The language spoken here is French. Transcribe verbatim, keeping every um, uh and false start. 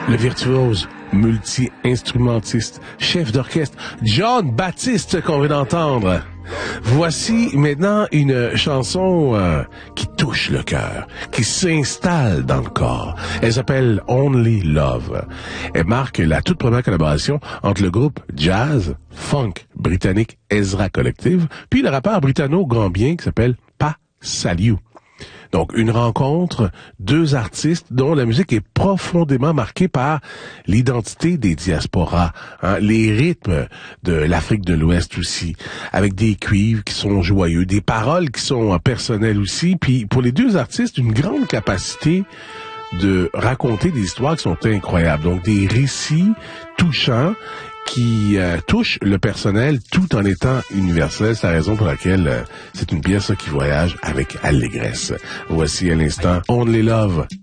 Le virtuose, multi-instrumentiste, chef d'orchestre, Jon Batiste qu'on vient d'entendre. Voici maintenant une chanson euh, qui touche le cœur, qui s'installe dans le corps. Elle s'appelle Only Love. Elle marque la toute première collaboration entre le groupe jazz, funk britannique Ezra Collective, puis le rappeur britanno-gambien qui s'appelle Pa Salieu. Donc, une rencontre, deux artistes dont la musique est profondément marquée par l'identité des diasporas, hein, les rythmes de l'Afrique de l'Ouest aussi, avec des cuivres qui sont joyeux, des paroles qui sont personnelles aussi, puis pour les deux artistes, une grande capacité de raconter des histoires qui sont incroyables. Donc, des récits touchants qui euh, touche le personnel tout en étant universel. C'est la raison pour laquelle euh, c'est une pièce qui voyage avec allégresse. Voici à l'instant Only Love.